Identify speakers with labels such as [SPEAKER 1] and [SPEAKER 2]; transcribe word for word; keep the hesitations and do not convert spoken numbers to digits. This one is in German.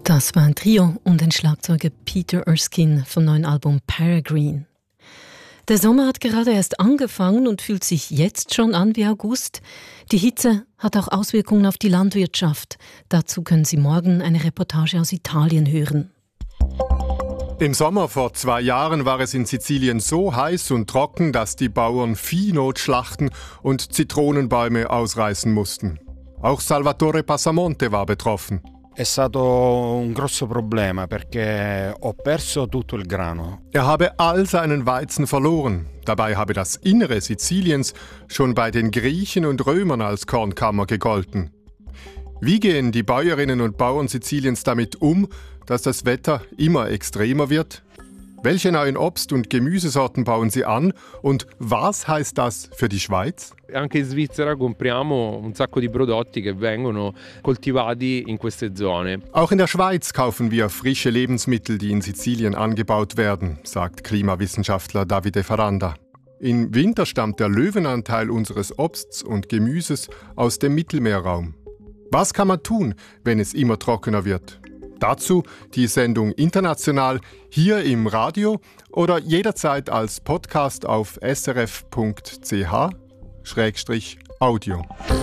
[SPEAKER 1] Das war ein Trio um den Schlagzeuger Peter Erskine vom neuen Album Peregrine. Der Sommer hat gerade erst angefangen und fühlt sich jetzt schon an wie August. Die Hitze hat auch Auswirkungen auf die Landwirtschaft. Dazu können Sie morgen eine Reportage aus Italien hören.
[SPEAKER 2] Im Sommer vor zwei Jahren war es in Sizilien so heiß und trocken, dass die Bauern Vieh schlachten und Zitronenbäume ausreißen mussten. Auch Salvatore Passamonte war betroffen.
[SPEAKER 3] È stato un grosso problema perché ho perso tutto il grano.
[SPEAKER 2] Er habe all seinen Weizen verloren. Dabei habe das Innere Siziliens schon bei den Griechen und Römern als Kornkammer gegolten. Wie gehen die Bäuerinnen und Bauern Siziliens damit um, dass das Wetter immer extremer wird? Welche neuen Obst- und Gemüsesorten bauen sie an und was heißt das für die Schweiz?
[SPEAKER 4] Anche in Svizzera compriamo un sacco di prodotti che vengono coltivati in queste zone.
[SPEAKER 2] Auch in der Schweiz kaufen wir frische Lebensmittel, die in Sizilien angebaut werden, sagt Klimawissenschaftler Davide Faranda. Im Winter stammt der Löwenanteil unseres Obsts und Gemüses aus dem Mittelmeerraum. Was kann man tun, wenn es immer trockener wird? Dazu die Sendung International hier im Radio oder jederzeit als Podcast auf s r f punkt c h schrägstrich audio.